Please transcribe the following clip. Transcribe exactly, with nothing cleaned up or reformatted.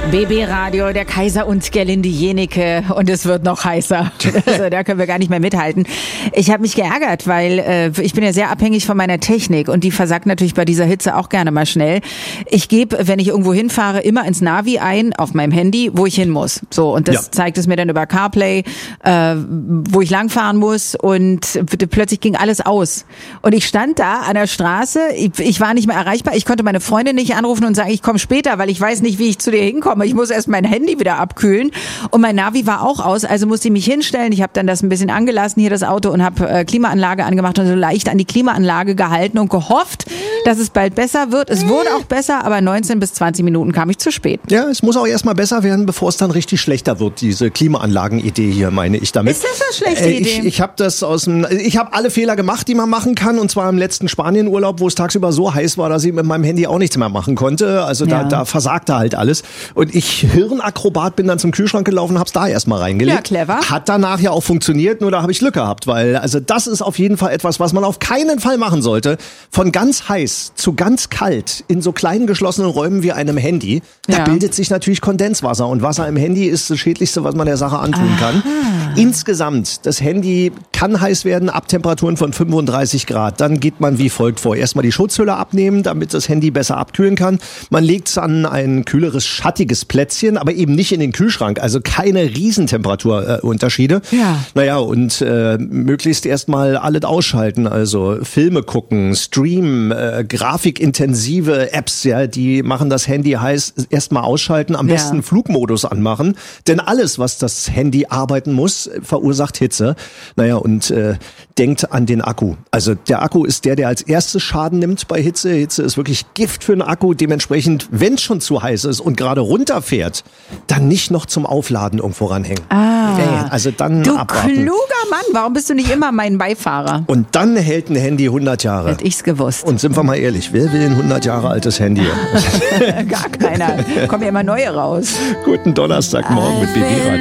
B B-Radio, der Kaiser und Gerlinde Jenike und es wird noch heißer. Also, da können wir gar nicht mehr mithalten. Ich habe mich geärgert, weil äh, ich bin ja sehr abhängig von meiner Technik und die versagt natürlich bei dieser Hitze auch gerne mal schnell. Ich gebe, wenn ich irgendwo hinfahre, immer ins Navi ein auf meinem Handy, wo ich hin muss. So, und das ja. zeigt es mir dann über CarPlay, äh, wo ich langfahren muss und plötzlich ging alles aus. Und ich stand da an der Straße, ich, ich war nicht mehr erreichbar, ich konnte meine Freundin nicht anrufen und sagen, ich komme später, weil ich weiß nicht, wie ich zu dir hinkomme. Ich muss erst mein Handy wieder abkühlen und mein Navi war auch aus, also musste ich mich hinstellen. Ich habe dann das ein bisschen angelassen, hier das Auto, und habe äh, Klimaanlage angemacht und so leicht an die Klimaanlage gehalten und gehofft, dass es bald besser wird. Es wurde auch besser, aber neunzehn bis zwanzig Minuten kam ich zu spät. Ja, es muss auch erstmal besser werden, bevor es dann richtig schlechter wird, diese Klimaanlagen-Idee hier, meine ich damit. Ist das eine schlechte äh, Idee? Ich, ich habe das aus dem, ich habe alle Fehler gemacht, die man machen kann, und zwar im letzten Spanienurlaub, wo es tagsüber so heiß war, dass ich mit meinem Handy auch nichts mehr machen konnte. Also da, ja. da versagte halt alles. Und ich, Hirnakrobat, bin dann zum Kühlschrank gelaufen, hab's da erstmal reingelegt. Ja, clever. Hat danach ja auch funktioniert, nur da habe ich Glück gehabt, weil also das ist auf jeden Fall etwas, was man auf keinen Fall machen sollte. Von ganz heiß zu ganz kalt in so kleinen geschlossenen Räumen wie einem Handy, da ja. bildet sich natürlich Kondenswasser, und Wasser im Handy ist das Schädlichste, was man der Sache antun Aha. kann. Insgesamt, das Handy kann heiß werden ab Temperaturen von fünfunddreißig Grad. Dann geht man wie folgt vor. Erstmal die Schutzhülle abnehmen, damit das Handy besser abkühlen kann. Man legt es an ein kühleres, schattiges Plätzchen, aber eben nicht in den Kühlschrank. Also keine Riesentemperaturunterschiede. Ja. Naja, und äh, möglichst erstmal alles ausschalten. Also Filme gucken, streamen, äh, grafikintensive Apps, ja, die machen das Handy heiß. Erstmal ausschalten, am ja. besten Flugmodus anmachen. Denn alles, was das Handy arbeiten muss, verursacht Hitze. Naja, und äh, denkt an den Akku. Also der Akku ist der, der als erstes Schaden nimmt bei Hitze. Hitze ist wirklich Gift für den Akku. Dementsprechend, wenn es schon zu heiß ist und gerade runterfährt, dann nicht noch zum Aufladen irgendwo ranhängen. Ah, okay, also dann du abwarten. kluger Mann, warum bist du nicht immer mein Beifahrer? Und dann hält ein Handy hundert Jahre. Hätte ich's gewusst. Und sind wir mal ehrlich, wer will ein hundert Jahre altes Handy? Gar keiner. Kommen ja immer neue raus. Guten Donnerstagmorgen mit B B Radio.